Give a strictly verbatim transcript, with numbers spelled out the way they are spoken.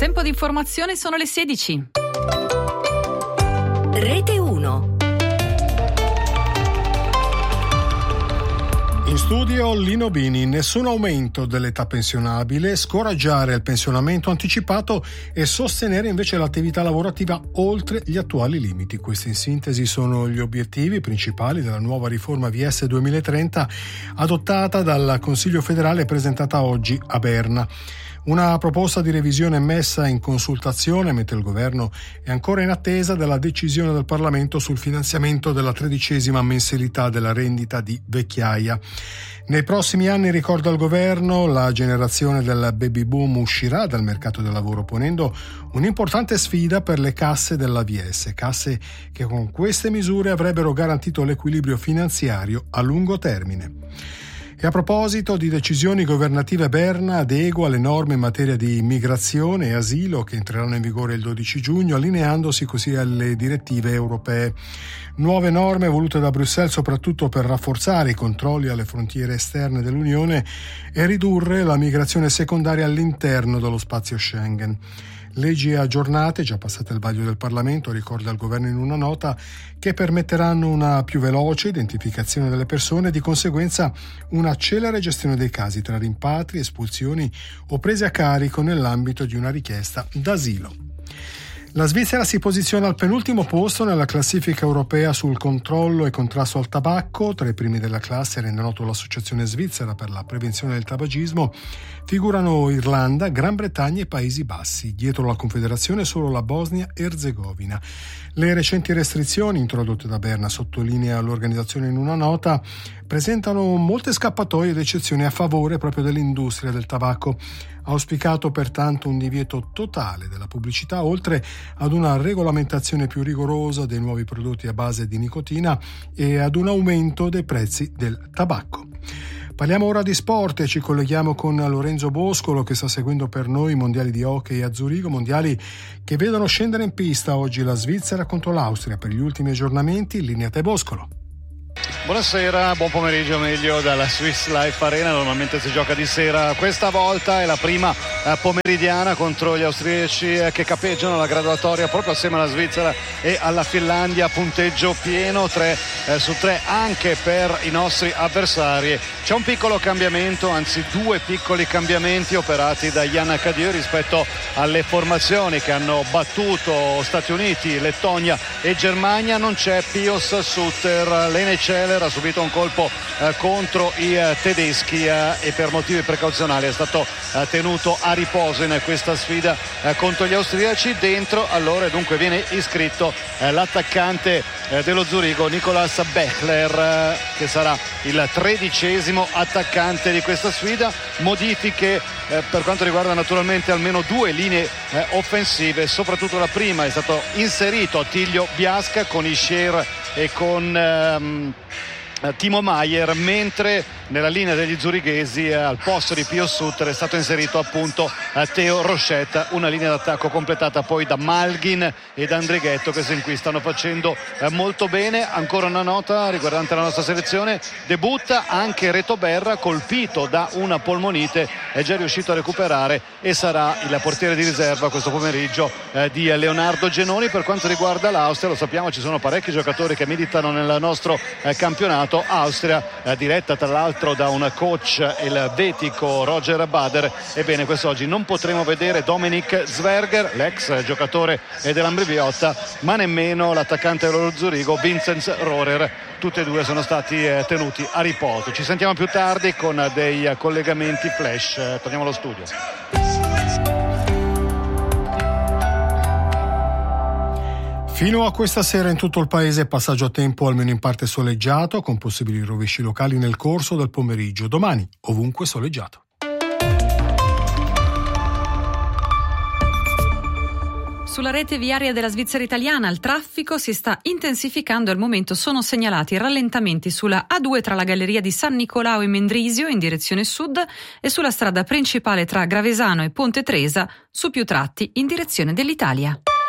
Tempo di informazione, sono le sedici. Rete uno. In studio Lino Bini. Nessun aumento dell'età pensionabile, scoraggiare il pensionamento anticipato e sostenere invece l'attività lavorativa oltre gli attuali limiti. Questi in sintesi sono gli obiettivi principali della nuova riforma V S duemilatrenta adottata dal Consiglio federale e presentata oggi a Berna. Una proposta di revisione messa in consultazione mentre il governo è ancora in attesa della decisione del Parlamento sul finanziamento della tredicesima mensilità della rendita di vecchiaia. Nei prossimi anni, ricorda il governo, la generazione del baby boom uscirà dal mercato del lavoro, ponendo un'importante sfida per le casse dell'A V S, casse che con queste misure avrebbero garantito l'equilibrio finanziario a lungo termine. E a proposito di decisioni governative, Berna adegua le norme in materia di immigrazione e asilo che entreranno in vigore il dodici giugno, allineandosi così alle direttive europee. Nuove norme volute da Bruxelles soprattutto per rafforzare i controlli alle frontiere esterne dell'Unione e ridurre la migrazione secondaria all'interno dello spazio Schengen. Leggi aggiornate, già passate il vaglio del Parlamento, ricorda il governo in una nota, che permetteranno una più veloce identificazione delle persone e di conseguenza una celere gestione dei casi tra rimpatri, espulsioni o prese a carico nell'ambito di una richiesta d'asilo. La Svizzera si posiziona al penultimo posto nella classifica europea sul controllo e contrasto al tabacco. Tra i primi della classe, rende noto l'Associazione Svizzera per la prevenzione del tabagismo, figurano Irlanda, Gran Bretagna e Paesi Bassi. Dietro la Confederazione solo la Bosnia-Erzegovina. Le recenti restrizioni introdotte da Berna, sottolinea l'organizzazione in una nota, presentano molte scappatoie ed eccezioni a favore proprio dell'industria del tabacco. Auspicato pertanto un divieto totale della pubblicità, oltre ad una regolamentazione più rigorosa dei nuovi prodotti a base di nicotina e ad un aumento dei prezzi del tabacco. Parliamo ora di sport e ci colleghiamo con Lorenzo Boscolo, che sta seguendo per noi i mondiali di hockey a Zurigo, mondiali che vedono scendere in pista oggi la Svizzera contro l'Austria. Per gli ultimi aggiornamenti, in linea a te Boscolo. Buonasera, buon pomeriggio meglio dalla Swiss Life Arena. Normalmente si gioca di sera, questa volta è la prima eh, pomeridiana contro gli austriaci eh, che capeggiano la graduatoria proprio assieme alla Svizzera e alla Finlandia. Punteggio pieno, tre eh, su tre anche per i nostri avversari. C'è un piccolo cambiamento, anzi due piccoli cambiamenti operati da Jan Cadieux rispetto alle formazioni che hanno battuto Stati Uniti, Lettonia e Germania. Non c'è Pius Sutter, l'N H L ha subito un colpo eh, contro i eh, tedeschi eh, e per motivi precauzionali è stato eh, tenuto a riposo in questa sfida eh, contro gli austriaci. Dentro allora dunque viene iscritto eh, l'attaccante eh, dello Zurigo Nicolas Bechler eh, che sarà il tredicesimo attaccante di questa sfida. Modifiche eh, per quanto riguarda naturalmente almeno due linee eh, offensive, soprattutto la prima. È stato inserito Attilio Biasca con Ischier e con ehm, Timo Maier, mentre nella linea degli zurighesi eh, al posto di Pio Sutter è stato inserito appunto eh, Theo Rochette, una linea d'attacco completata poi da Malgin e da Andrighetto, che sin qui stanno facendo eh, molto bene. Ancora una nota riguardante la nostra selezione: debutta anche Reto Berra, colpito da una polmonite, è già riuscito a recuperare e sarà il portiere di riserva questo pomeriggio eh, di Leonardo Genoni. Per quanto riguarda l'Austria, lo sappiamo, ci sono parecchi giocatori che militano nel nostro eh, campionato. Austria eh, diretta tra l'altro da un coach elvetico, Roger Bader. Ebbene, quest'oggi non potremo vedere Dominik Zwerger, l'ex giocatore dell'Ambrì-Biotta, ma nemmeno l'attaccante dello Zurigo Vincenz Rohrer. Tutti e due sono stati eh, tenuti a riposo. Ci sentiamo più tardi con dei collegamenti flash. Eh, torniamo allo studio. Fino a questa sera in tutto il paese passaggio a tempo almeno in parte soleggiato, con possibili rovesci locali nel corso del pomeriggio. Domani ovunque soleggiato. Sulla rete viaria della Svizzera italiana il traffico si sta intensificando. Al momento sono segnalati rallentamenti sulla A due tra la galleria di San Nicolao e Mendrisio in direzione sud e sulla strada principale tra Gravesano e Ponte Tresa su più tratti in direzione dell'Italia.